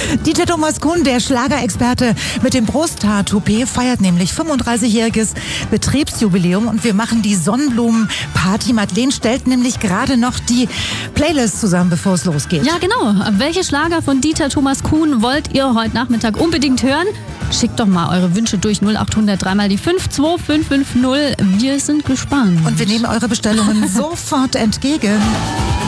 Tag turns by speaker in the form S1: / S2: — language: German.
S1: Dieter Thomas Kuhn, der Schlagerexperte mit dem Brusthaar-Toupet, feiert nämlich 35-jähriges Betriebsjubiläum und wir machen die Sonnenblumen-Party. Madeleine stellt nämlich gerade noch die Playlist zusammen, bevor es losgeht.
S2: Ja, genau. Welche Schlager von Dieter Thomas Kuhn wollt ihr heute Nachmittag unbedingt hören? Schickt doch mal eure Wünsche durch 0800 3 mal die 52550. Wir sind gespannt.
S1: Und wir nehmen eure Bestellungen sofort entgegen.